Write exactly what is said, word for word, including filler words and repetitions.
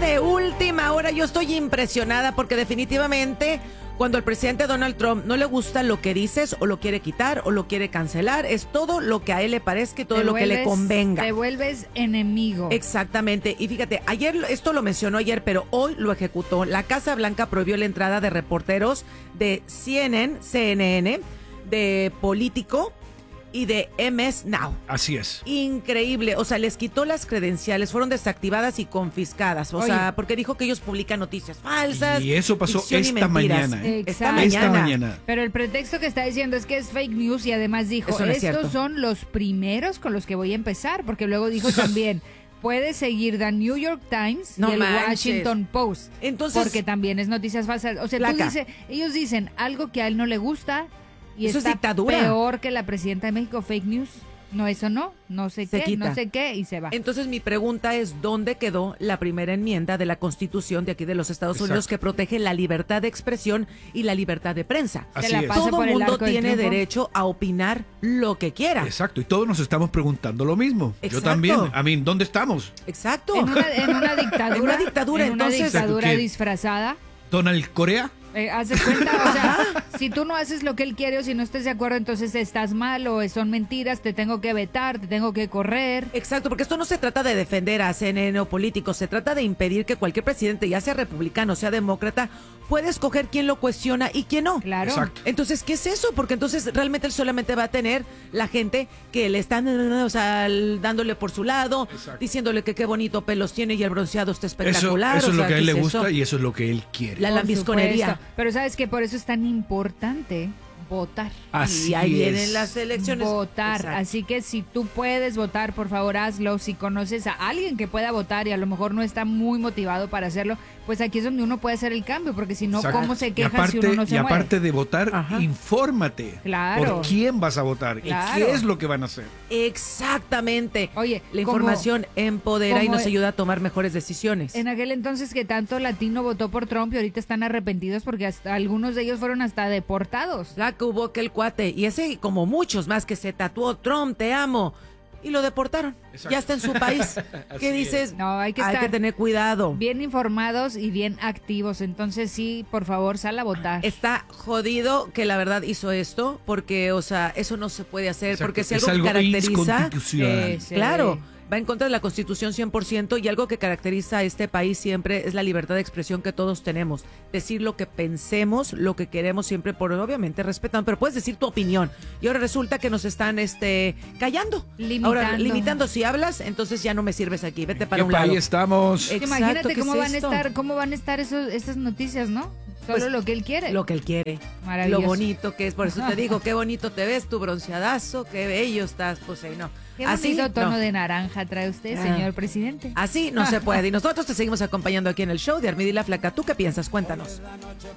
de última hora. Yo estoy impresionada porque definitivamente cuando al presidente Donald Trump no le gusta lo que dices o lo quiere quitar o lo quiere cancelar, es todo lo que a él le parezca y todo Te lo que le vuelves- convenga. Te vuelves enemigo. Exactamente. Y fíjate, ayer, esto lo mencionó ayer, pero hoy lo ejecutó. La Casa Blanca prohibió la entrada de reporteros de C N N, C N N, de Político y de M S Now. Así es. Increíble, o sea, les quitó las credenciales, fueron desactivadas y confiscadas, o Oye. sea, porque dijo que ellos publican noticias falsas. Y eso pasó ficción y esta mentiras. mañana, ¿eh? Esta Exacto. mañana. Esta mañana. Pero el pretexto que está diciendo es que es fake news y además dijo, Eso no es cierto. estos son los primeros con los que voy a empezar, porque luego dijo también, puedes seguir The New York Times No y el manches. Washington Post, Entonces, porque también es noticias falsas. O sea, tú Placa. dice, ellos dicen algo que a él no le gusta y Eso es está dictadura. peor que la presidenta de México, fake news. No, eso no, no sé Se qué, quita. no sé qué, y se va. entonces mi pregunta es, ¿dónde quedó la primera enmienda de la Constitución de aquí de los Estados Exacto. Unidos que protege la libertad de expresión y la libertad de prensa? Así la es. pasa Todo por el mundo arco del tiene triunfo. derecho a opinar lo que quiera. Exacto, y todos nos estamos preguntando lo mismo. Exacto. Yo también. A mí, ¿dónde estamos? Exacto. En una, en una dictadura, En una dictadura, en una entonces- dictadura ¿Qué? disfrazada. ¿Donald Corea? Eh, haz de cuenta, o sea, si tú no haces lo que él quiere o si no estás de acuerdo, entonces estás mal o son mentiras, te tengo que vetar, te tengo que correr. Exacto, porque esto no se trata de defender a C N N o políticos, se trata de impedir que cualquier presidente, ya sea republicano o sea demócrata, pueda escoger quién lo cuestiona y quién no. Claro. Exacto. Entonces, ¿qué es eso? Porque entonces realmente él solamente va a tener la gente que le están, o sea, el- dándole por su lado, Exacto. diciéndole que qué bonito pelos tiene y el bronceado está Eso, espectacular. eso o es lo sea, que a él ¿qué le es gusta eso? y eso es lo que él quiere. La Por lambisconería. supuesto. Pero sabes que por eso es tan importante votar. Así y ahí es. vienen las elecciones. Votar. Exacto. Así que si tú puedes votar, por favor hazlo. Si conoces a alguien que pueda votar y a lo mejor no está muy motivado para hacerlo, pues aquí es donde uno puede hacer el cambio, porque si no, Exacto. ¿cómo se Y queja aparte, si uno no se y mueve? aparte de votar, Ajá. infórmate. Claro. ¿Por quién vas a votar? Claro. ¿Y qué es lo que van a hacer? Exactamente. Oye, la como- información empodera y como- nos ayuda a tomar mejores decisiones. En aquel entonces que tanto latino votó por Trump y ahorita están arrepentidos porque hasta algunos de ellos fueron hasta deportados. La que hubo aquel cuate, y ese como muchos más que se tatuó, Trump, te amo, y lo deportaron. Exacto. Ya está en su país. ¿Qué Así dices? No, hay que hay estar que tener cuidado. bien informados y bien activos. Entonces sí, por favor, sal a votar. Está jodido que la verdad hizo esto, porque, o sea, eso no se puede hacer, Exacto. porque si es algo, algo que caracteriza, inconstitucional. Eh, sí. claro, va en contra de la Constitución cien por ciento, y algo que caracteriza a este país siempre es la libertad de expresión que todos tenemos. Decir lo que pensemos, lo que queremos, siempre por, obviamente, respetando, pero puedes decir tu opinión. Y ahora resulta que nos están este callando. Limitando. Ahora, limitando. Si hablas, entonces ya no me sirves aquí, vete para ¿Qué un país lado. estamos? Eh, Exacto, Imagínate ¿qué cómo es van esto? a estar, cómo van a estar esos, esas noticias, ¿no? Solo Pues, lo que él quiere. Lo que él quiere. Maravilloso. Lo bonito que es. Por eso te digo, qué bonito te ves, tu bronceadazo, qué bello estás. Pues ahí no. Qué Así bonito tono no. de naranja trae usted, Ah. señor presidente. Así no se puede. Y nosotros te seguimos acompañando aquí en el show de Armida y la Flaca. ¿Tú qué piensas? Cuéntanos.